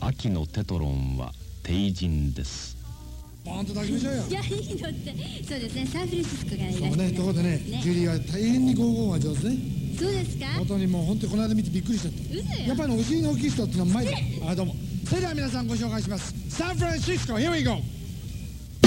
秋のテトロンは帝人です。 バーンと抱きましょうよ。 いや、いいのって。そうですね、サンフランシスコからいらっしゃる。 そうね、ところでね、ジュリーは大変にゴーゴーが上手ね。 そうですか。 本当にもう本当にこの間見てびっくりしちゃった。 嘘よ。 やっぱりお尻の大きい人っていうのはうまい。あ、どうも。それでは皆さんご紹介します。サンフランシスコ、here we go。